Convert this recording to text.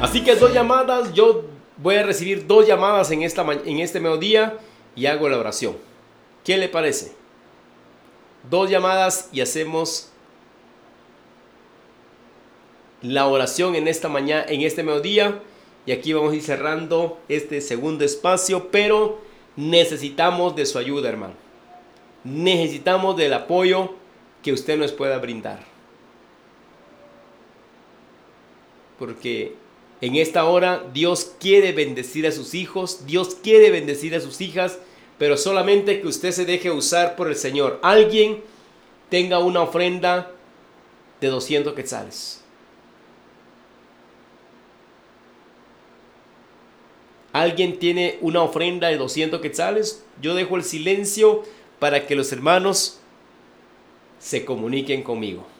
Así que 2 llamadas, yo voy a recibir 2 llamadas en este mediodía y hago la oración. ¿Qué le parece? 2 llamadas y hacemos la oración en esta mañana, en este mediodía. Y aquí vamos a ir cerrando este segundo espacio, pero necesitamos de su ayuda, hermano. Necesitamos del apoyo que usted nos pueda brindar. Porque en esta hora Dios quiere bendecir a sus hijos, Dios quiere bendecir a sus hijas, pero solamente que usted se deje usar por el Señor. Alguien tenga una ofrenda de 200 quetzales. ¿Alguien tiene una ofrenda de 200 quetzales? Yo dejo el silencio para que los hermanos se comuniquen conmigo.